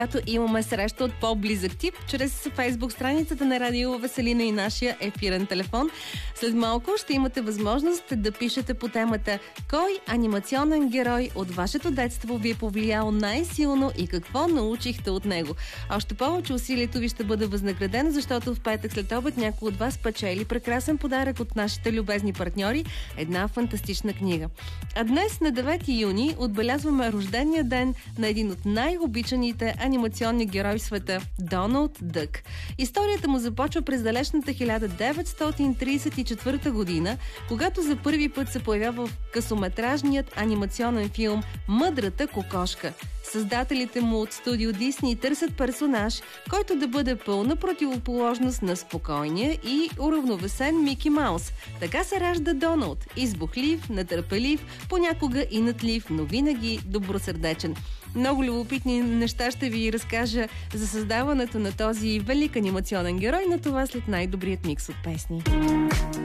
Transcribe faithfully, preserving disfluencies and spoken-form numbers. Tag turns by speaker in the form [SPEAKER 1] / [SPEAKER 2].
[SPEAKER 1] Когато имаме среща от по-близък тип, чрез фейсбук страницата на Радио Веселина и нашия ефирен телефон. След малко ще имате възможност да пишете по темата кой анимационен герой от вашето детство ви е повлиял най-силно и какво научихте от него. Още повече усилието ви ще бъде възнаградено, защото в петък след обед някой от вас печели прекрасен подарък от нашите любезни партньори – една фантастична книга. А днес на девети юни отбелязваме рождения ден на един от най-обичаните анимационни герой в света – Доналд Дък. Историята му започва през далечната хиляда деветстотин тридесет и четвърта година, когато за първи път се появява в късометражният анимационен филм «Мъдрата кокошка». Създателите му от студио Дисни търсят персонаж, който да бъде пълна противоположност на спокойния и уравновесен Мики Маус. Така се ражда Доналд – избухлив, нетърпелив, понякога и натлив, но винаги добросърдечен. Много любопитни неща ще ви разкажа за създаването на този велик анимационен герой, но това след най-добрият микс от песни.